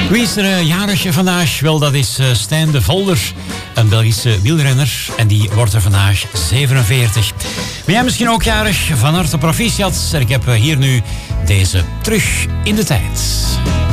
Wie is er jarig vandaag? Wel, dat is Stijn de Volder, een Belgische wielrenner. En die wordt er vandaag 47. Ben jij misschien ook jarig? Van harte proficiat. Ik heb hier nu deze Terug in de Tijd.